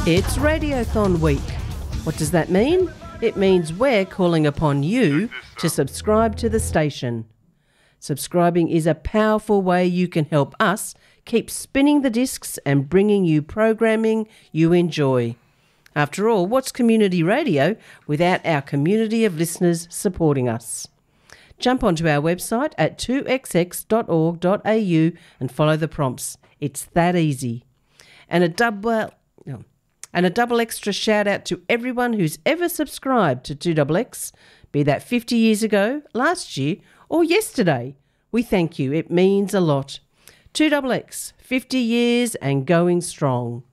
It's Radiothon Week. What does that mean? It means we're calling upon you to subscribe to the station. Subscribing is a powerful way you can help us keep spinning the discs and bringing you programming you enjoy. After all, what's community radio without our community of listeners supporting us? Jump onto our website at 2xx.org.au and follow the prompts. It's that easy. And a double extra shout out to everyone who's ever subscribed to 2XX, be that 50 years ago, last year or yesterday. We thank you. It means a lot. 2XX, 50 years and going strong.